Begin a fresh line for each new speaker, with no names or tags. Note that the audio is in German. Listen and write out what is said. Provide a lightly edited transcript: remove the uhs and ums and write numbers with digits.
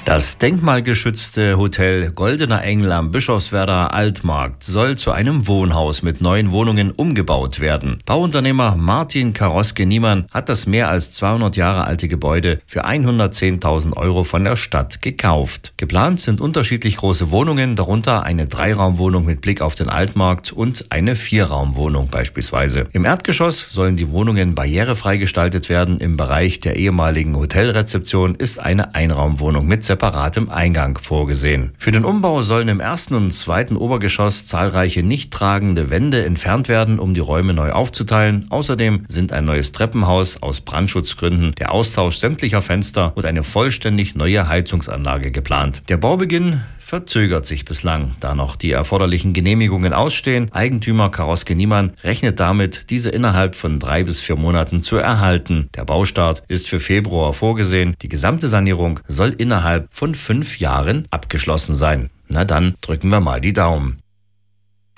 Das denkmalgeschützte Hotel Goldener Engel am Bischofswerder Altmarkt soll zu einem Wohnhaus mit 9 Wohnungen umgebaut werden. Bauunternehmer Martin Karoske-Niemann hat das mehr als 200 Jahre alte Gebäude für 110.000 € von der Stadt gekauft. Geplant sind unterschiedlich große Wohnungen, darunter eine 3-Raumwohnung mit Blick auf den Altmarkt und eine 4-Raumwohnung beispielsweise. Im Erdgeschoss sollen die Wohnungen barrierefrei gestaltet werden. Im Bereich der ehemaligen Hotelrezeption ist eine Einraumwohnung mit separatem Eingang vorgesehen. Für den Umbau sollen im 1. und 2. Obergeschoss zahlreiche nicht tragende Wände entfernt werden, um die Räume neu aufzuteilen. Außerdem sind ein neues Treppenhaus aus Brandschutzgründen, der Austausch sämtlicher Fenster und eine vollständig neue Heizungsanlage geplant. Der Baubeginn verzögert sich bislang, da noch die erforderlichen Genehmigungen ausstehen. Eigentümer Karoske-Niemann rechnet damit, diese innerhalb von 3 bis 4 Monaten zu erhalten. Der Baustart ist für Februar vorgesehen. Die gesamte Sanierung soll innerhalb von 5 Jahren abgeschlossen sein. Na dann drücken wir mal die Daumen.